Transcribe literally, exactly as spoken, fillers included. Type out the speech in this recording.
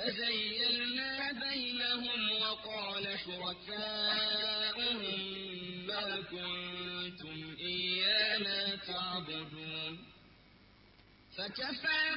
فزيّلنا بينهم وقال شركاؤهم ما كنتم إيانا تعبدون فكفى